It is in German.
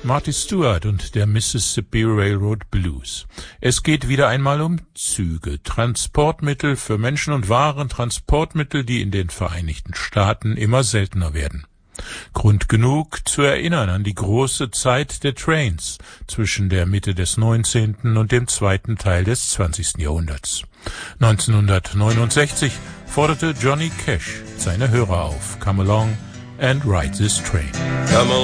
Marty Stewart und der Mississippi Railroad Blues. Es geht wieder einmal um Züge, Transportmittel für Menschen und Waren, Transportmittel, die in den Vereinigten Staaten immer seltener werden. Grund genug zu erinnern an die große Zeit der Trains zwischen der Mitte des 19. und dem zweiten Teil des 20. Jahrhunderts. 1969 forderte Johnny Cash seine Hörer auf. Come along and ride this train. Come